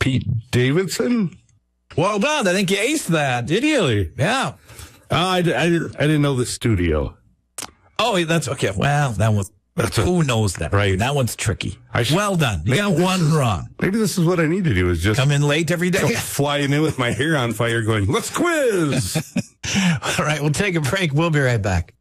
Pete Davidson. Well done. I think you aced that. Did you? Yeah. I didn't know the studio. Oh, that's okay. Well, who knows that? Right. That one's tricky. Well done. You got one wrong. Maybe this is what I need to do, is just come in late every day. Flying in with my hair on fire going, let's quiz. All right, we'll take a break. We'll be right back.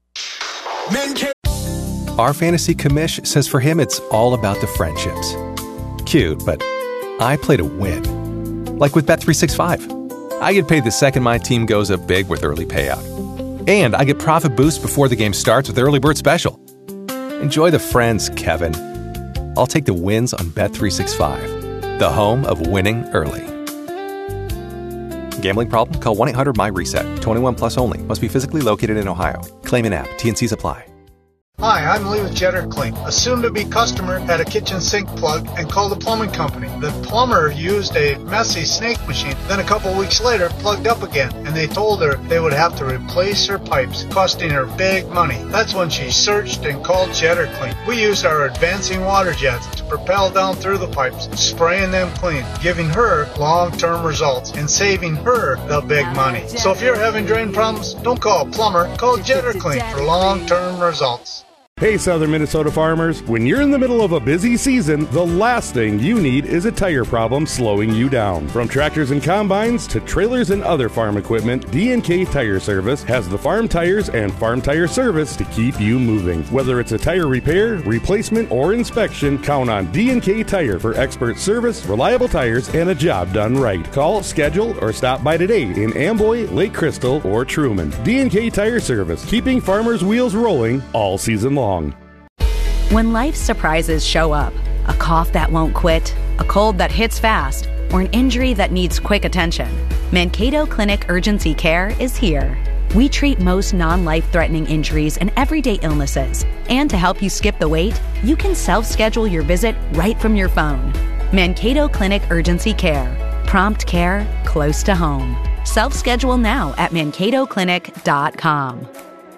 Our fantasy commish says for him it's all about the friendships. Cute, but I play to win. Like with Bet365. I get paid the second my team goes up big with early payout. And I get profit boost before the game starts with Early Bird Special. Enjoy the friends, Kevin. I'll take the wins on Bet365, the home of winning early. Gambling problem? Call 1-800-MY-RESET. 21 plus only. Must be physically located in Ohio. Claim in app. T&Cs apply. Hi, I'm Lee with Jetter Clean. A soon-to-be customer had a kitchen sink plug and called the plumbing company. The plumber used a messy snake machine. Then a couple weeks later, plugged up again, and they told her they would have to replace her pipes, costing her big money. That's when she searched and called Jetter Clean. We used our advancing water jets to propel down through the pipes, spraying them clean, giving her long-term results and saving her the big money. So if you're having drain problems, don't call a plumber, call Jetter Clean for long-term results. Hey, Southern Minnesota farmers, when you're in the middle of a busy season, the last thing you need is a tire problem slowing you down. From tractors and combines to trailers and other farm equipment, D&K Tire Service has the farm tires and farm tire service to keep you moving. Whether it's a tire repair, replacement, or inspection, count on D&K Tire for expert service, reliable tires, and a job done right. Call, schedule, or stop by today in Amboy, Lake Crystal, or Truman. D&K Tire Service, keeping farmers' wheels rolling all season long. When life's surprises show up, a cough that won't quit, a cold that hits fast, or an injury that needs quick attention, Mankato Clinic Urgency Care is here. We treat most non-life-threatening injuries and everyday illnesses. And to help you skip the wait, you can self-schedule your visit right from your phone. Mankato Clinic Urgency Care. Prompt care close to home. Self-schedule now at mankatoclinic.com.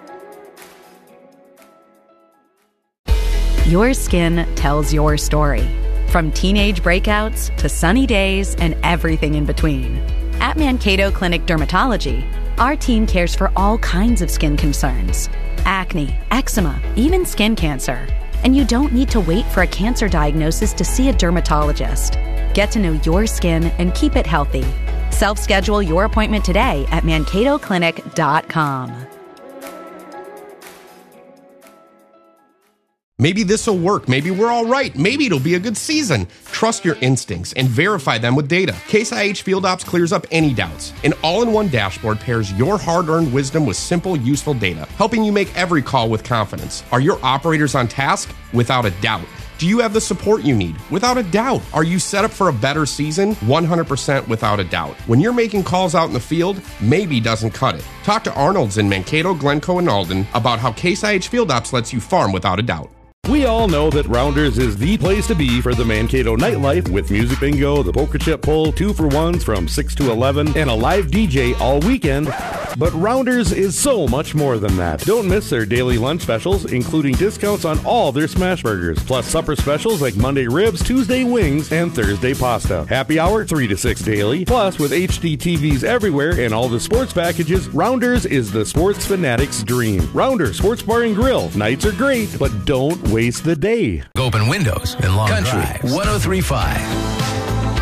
Your skin tells your story. From teenage breakouts to sunny days and everything in between. At Mankato Clinic Dermatology, our team cares for all kinds of skin concerns. Acne, eczema, even skin cancer. And you don't need to wait for a cancer diagnosis to see a dermatologist. Get to know your skin and keep it healthy. Self-schedule your appointment today at mankatoclinic.com. Maybe this will work. Maybe we're all right. Maybe it'll be a good season. Trust your instincts and verify them with data. Case IH Field Ops clears up any doubts. An all-in-one dashboard pairs your hard-earned wisdom with simple, useful data, helping you make every call with confidence. Are your operators on task? Without a doubt. Do you have the support you need? Without a doubt. Are you set up for a better season? 100% without a doubt. When you're making calls out in the field, maybe doesn't cut it. Talk to Arnold's in Mankato, Glencoe, and Alden about how Case IH Field Ops lets you farm without a doubt. We all know that Rounders is the place to be for the Mankato nightlife with music bingo, the poker chip pull, 2-for-1s from 6 to 11, and a live DJ all weekend. But Rounders is so much more than that. Don't miss their daily lunch specials, including discounts on all their smash burgers, plus supper specials like Monday ribs, Tuesday wings, and Thursday pasta. Happy hour 3 to 6 daily. Plus, with HD TVs everywhere and all the sports packages, Rounders is the sports fanatic's dream. Rounders Sports Bar and Grill. Nights are great, but don't waste the day. Open windows and long Country drives. 103.5.